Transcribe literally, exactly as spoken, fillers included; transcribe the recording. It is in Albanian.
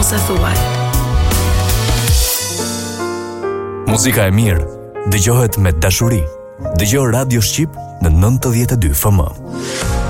mos e thuaj. Muzika e mirë dëgjohet me dashuri. Dëgjoj Radio Shqip në nëntëdhjetë e dy F M.